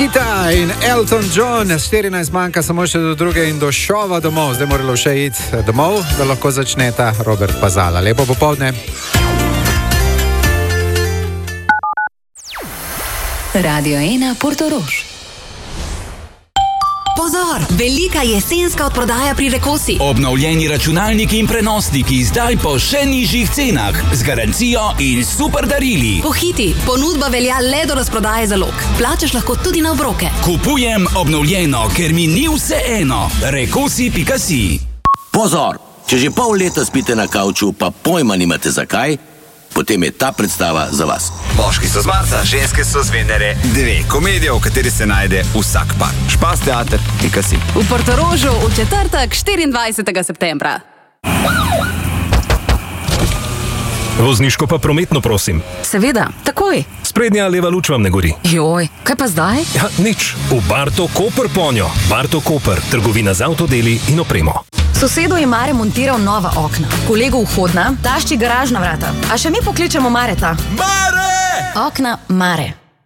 Nikita in Elton John, 14 manjka samo še do druge in do šova domov. Zdaj moralo še iti domov, da lahko začneta Robert Pazala. Lepo popoldne. Radio 1 Portorož. Pozor! Velika jesenska odprodaja pri Rekosi. Obnovljeni računalniki in prenosniki zdaj po še nižjih cenah, z garancijo in super darili. Pohiti, ponudba velja le do razprodaje zalog. Plačaš lahko tudi na obroke. Kupujem obnovljeno, ker mi ni vseeno. Rekosi.si. Pozor! Če že pol leta spite na kavču, pa pojma nimate zakaj, potem je ta predstava za vas. Moški so z Marsa, ženske so z Venere. 2 komedije, v kateri se najde vsak par. Špas teater.si. V Portorožu v četrtek 24. septembra. Vozniško pa prometno, prosim. Seveda, takoj. Sprednja leva luč vam ne gori. Joj, kaj pa zdaj? Ja, nič. V Barto Koper ponjo. Barto Koper, trgovina z avtodeli in opremo. Sosedu je Mare montiral nova okna. Kolegu vhodna, tašči garažna vrata. A še mi pokličemo Mareta. Mare! Okna Mare.